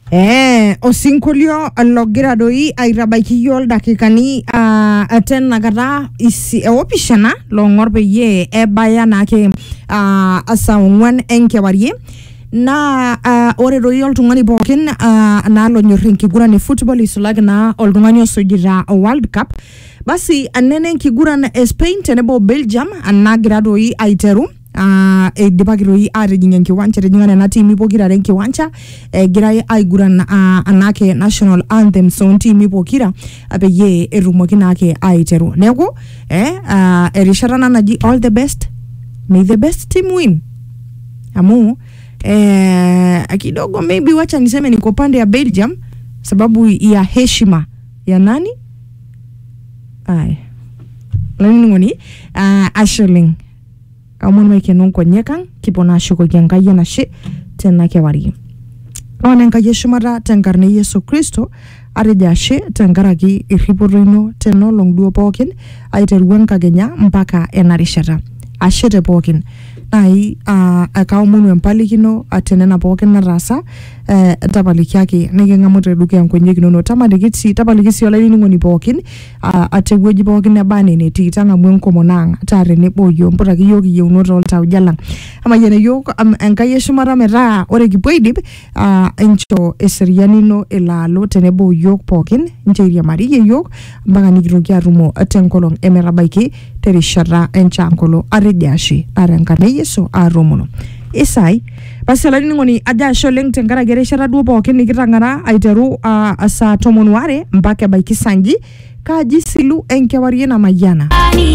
Osinkolio logira doi airabaiki yiol dakikani aten nakata isi opishana longor peyie ebaya nake asa ongwan enkewarie na ore doi oltungani pookin nalo nyor enkiguran e football isulaki na oltungani osujita World Cup basi anene enkiguran Spain tenebo Belgium anagira doi aiteru edipaki doi atijinga enkiwanja tejinga nena tiimi pokira enkiwanja girai aiguran anake national anthem so tiimi pokira peyie etumoki nake aiteru neeku erishata naji all the best, may the best team win amu kidogo maybe wacha niseme niko pande ya Belgium sababu ya heshima ya nani ngoni Ashling amon mai kenon konyekan kipona shuko gengaye na she tena kewari ona ngaye shumara tengarne Yesu Kristo arejashe tengaraki irriporino tenolong duo pokin aiteruan kagenya mpaka enarishata ashete pokin nai akaomunu empalikino atenena pokin narasa tapalikiaki nikingamote duke yankonyekino no tamadikitsi tapalikisi olaini ngoni pokin atewueji pokin nebane neti tanga mwenkomonanga tare neboyo mpotaki yoki yeunoto oltaujalang ama yene yok enkai shumara meta ore kipoidip encho eserianino elalo tenebo yok pokin njeria mariye yok mpaka nikitoki atumo tenkolong emerabaiki terishata enchankolo arejashe arankane Yesu aromono isai basi alaini ngoni aja sholeng tengara gereshara duo pokin nikitangara aiteru asa 12 mpaka baiki sanji kaji silu enkewarie na mayana